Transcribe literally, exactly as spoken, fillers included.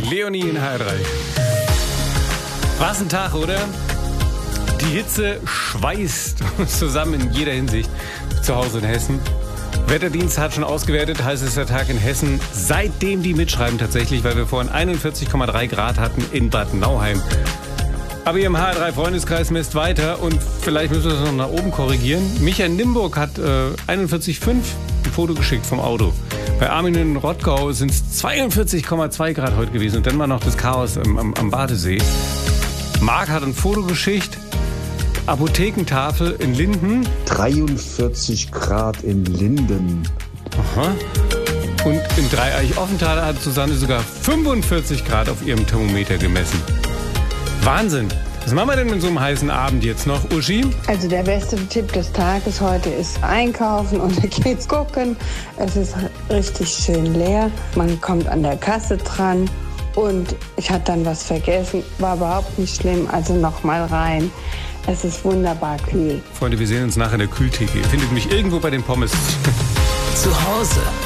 Leonie in H R drei. Was ein Tag, oder? Die Hitze schweißt uns zusammen in jeder Hinsicht zu Hause in Hessen. Wetterdienst hat schon ausgewertet, heißester Tag in Hessen, seitdem die mitschreiben tatsächlich, weil wir vorhin einundvierzig Komma drei Grad hatten in Bad Nauheim. Aber ihr im H R drei Freundeskreis messt weiter und vielleicht müssen wir das noch nach oben korrigieren. Michael Nimburg hat äh, einundvierzig Komma fünf ein Foto geschickt vom Auto. Bei Armin in Rottgau sind es zweiundvierzig Komma zwei Grad heute gewesen und dann war noch das Chaos am, am, am Badesee. Marc hat ein Foto geschickt. Apothekentafel in Linden. dreiundvierzig Grad in Linden. Aha. Und in Dreieich-Offenthaler hat Susanne sogar fünfundvierzig Grad auf ihrem Thermometer gemessen. Wahnsinn. Was machen wir denn mit so einem heißen Abend jetzt noch, Uschi? Also der beste Tipp des Tages heute ist einkaufen und da geht's gucken. Es ist richtig schön leer. Man kommt an der Kasse dran und ich hatte dann was vergessen. War überhaupt nicht schlimm, also nochmal rein. Es ist wunderbar kühl. Freunde, wir sehen uns nachher in der Kühltheke. Ihr findet mich irgendwo bei den Pommes. Zu Hause